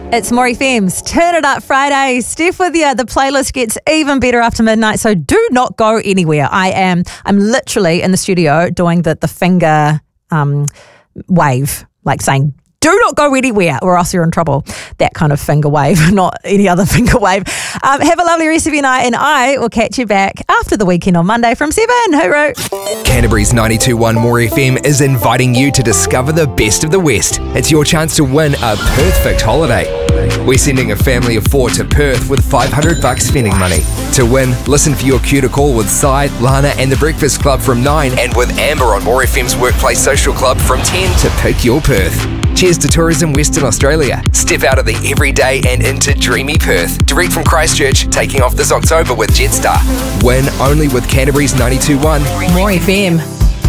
It's More FM's Turn It Up Friday. Steph with you. The playlist gets even better after midnight, so do not go anywhere. I'm literally in the studio doing the finger wave, like saying, do not go anywhere or else you're in trouble. That kind of finger wave, not any other finger wave. Have a lovely rest of your night, and I will catch you back after the weekend on Monday from 7. Hooroo. Canterbury's 92.1 More FM is inviting you to discover the best of the West. It's your chance to win a Perth-fict holiday. We're sending a family of 4 to Perth with $500 spending money. To win, listen for your cue to call with Cy, Lana and the Breakfast Club from 9 and with Amber on More FM's Workplace Social Club from 10 to pick your Perth. Cheers to Tourism Western Australia. Step out of the everyday and into dreamy Perth. Direct from Christchurch, taking off this October with Jetstar. Win only with Canterbury's 92.1 More FM.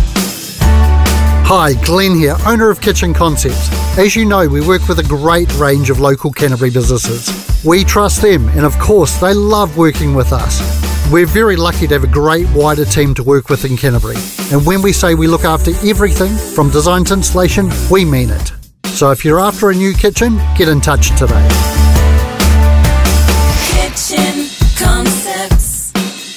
Hi, Glenn here, owner of Kitchen Concepts. As you know, we work with a great range of local Canterbury businesses. We trust them, and of course, they love working with us. We're very lucky to have a great wider team to work with in Canterbury. And when we say we look after everything, from design to installation, we mean it. So if you're after a new kitchen, get in touch today. Kitchen Concepts.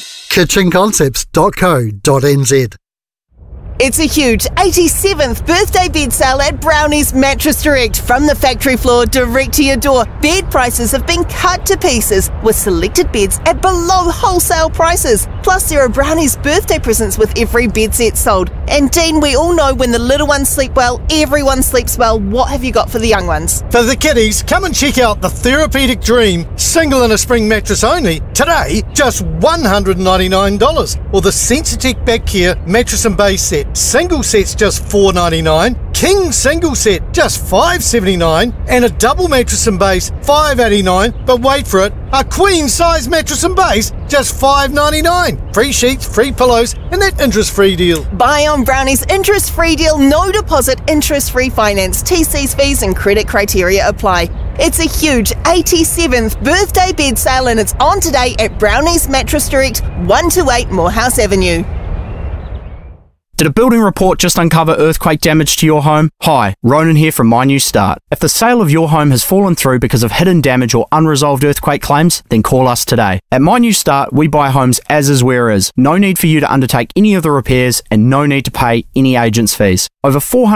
kitchenconcepts.co.nz. It's a huge 87th birthday bed sale at Brownie's Mattress Direct. From the factory floor direct to your door, bed prices have been cut to pieces with selected beds at below wholesale prices. Plus, there are Brownie's birthday presents with every bed set sold. And Dean, we all know when the little ones sleep well, everyone sleeps well. What have you got for the young ones? For the kiddies, come and check out the Therapeutic Dream single and a spring mattress only. Today, just $199. Or the Sensitech Back Care mattress and base set. Single set's just $4.99, king single set just $5.79, and a double mattress and base $5.89. But wait for it, a queen size mattress and base just $5.99. Free sheets, free pillows, and that interest-free deal. Buy on Brownie's interest-free deal, no deposit, interest-free finance. TC's fees and credit criteria apply. It's a huge 87th birthday bed sale, and it's on today at Brownie's Mattress Direct, 128 Morehouse Avenue. Did a building report just uncover earthquake damage to your home? Hi, Ronan here from My New Start. If the sale of your home has fallen through because of hidden damage or unresolved earthquake claims, then call us today. At My New Start, we buy homes as is where is. No need for you to undertake any of the repairs and no need to pay any agent's fees. Over 400